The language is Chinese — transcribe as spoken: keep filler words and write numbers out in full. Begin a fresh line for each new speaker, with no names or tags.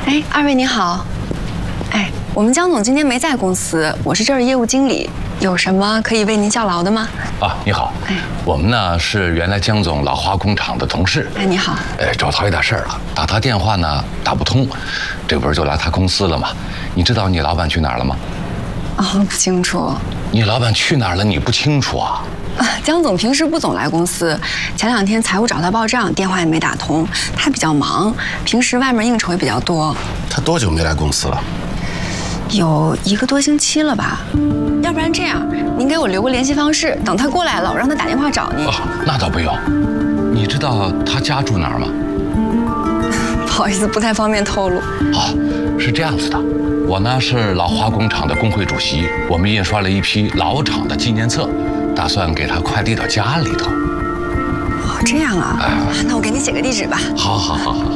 哎，二位你好。哎，我们江总今天没在公司，我是这儿业务经理，有什么可以为您效劳的吗？
啊，你好。哎，我们呢是原来江总老花工厂的同事。
哎，你好。
哎，找他有点事儿了，打他电话呢打不通，这不是就来他公司了吗？你知道你老板去哪儿了吗？
哦，不清楚。
你老板去哪儿了？你不清楚啊？
啊，江总平时不总来公司，前两天财务找他报账，电话也没打通，他比较忙，平时外面应酬也比较多。
他多久没来公司了？
有一个多星期了吧。要不然这样，您给我留个联系方式，等他过来了，我让他打电话找您。
哦，那倒不用。你知道他家住哪儿吗？
不好意思，不太方便透露。
哦，是这样子的，我呢是老花工厂的工会主席，我们印刷了一批老厂的纪念册，打算给他快递到家里头。
哦，这样啊，哎、那我给你写个地址吧。
好，好，好，好。